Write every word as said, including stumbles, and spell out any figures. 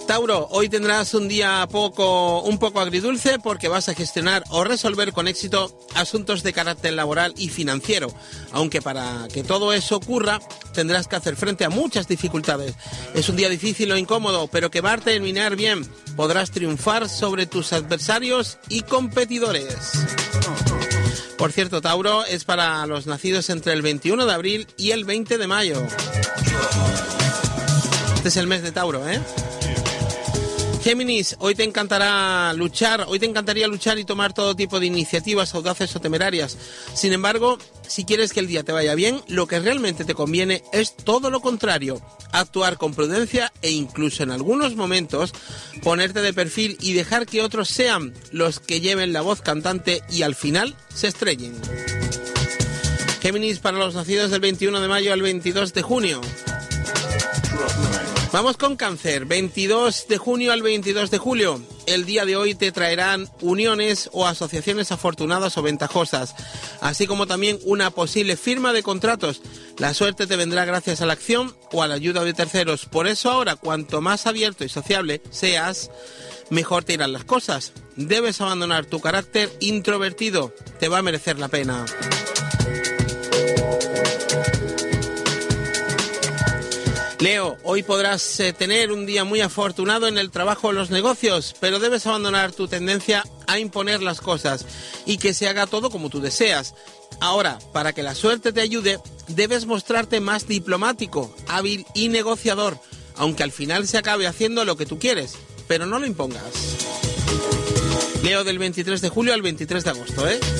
Tauro, hoy tendrás un día poco, un poco agridulce porque vas a gestionar o resolver con éxito asuntos de carácter laboral y financiero, aunque para que todo eso ocurra tendrás que hacer frente a muchas dificultades. Es un día difícil o incómodo, pero que va a terminar bien. Podrás triunfar sobre tus adversarios y competidores. Por cierto, Tauro es para los nacidos entre el veintiuno de abril y el veinte de mayo. Este es el mes de Tauro, ¿eh? Géminis, hoy te encantará luchar, hoy te encantaría luchar y tomar todo tipo de iniciativas audaces o temerarias. Sin embargo, si quieres que el día te vaya bien, lo que realmente te conviene es todo lo contrario. Actuar con prudencia e incluso en algunos momentos ponerte de perfil y dejar que otros sean los que lleven la voz cantante y al final se estrellen. Géminis, para los nacidos del veintiuno de mayo al veintidós de junio. Vamos con Cáncer, veintidós de junio al veintidós de julio. El día de hoy te traerán uniones o asociaciones afortunadas o ventajosas, así como también una posible firma de contratos. La suerte te vendrá gracias a la acción o a la ayuda de terceros. Por eso ahora, cuanto más abierto y sociable seas, mejor te irán las cosas. Debes abandonar tu carácter introvertido, te va a merecer la pena. Leo, hoy podrás eh, tener un día muy afortunado en el trabajo o los negocios, pero debes abandonar tu tendencia a imponer las cosas y que se haga todo como tú deseas. Ahora, para que la suerte te ayude, debes mostrarte más diplomático, hábil y negociador, aunque al final se acabe haciendo lo que tú quieres, pero no lo impongas. Leo, del veintitrés de julio al veintitrés de agosto, ¿eh?